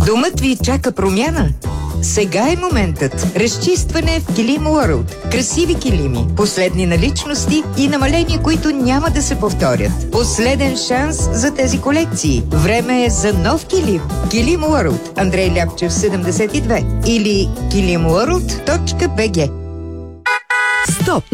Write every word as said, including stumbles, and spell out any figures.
Домът ви чака промяна? Сега е моментът. Разчистване в Килим World. Красиви килими, последни наличности и намаления, които няма да се повторят. Последен шанс за тези колекции. Време е за нов килим. Килим World. Андрей Ляпчев, седемдесет и две. Или килим уорлд точка би джи.